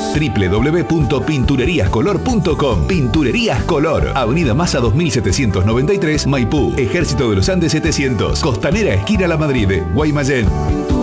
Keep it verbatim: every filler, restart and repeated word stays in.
doble u doble u doble u punto pinturerías color punto com. Pinturerías Color, Avenida Maza dos mil setecientos noventa y tres, Maipú, Ejército de los Andes setecientos, Costanera, esquina La Madrid, Guaymallén.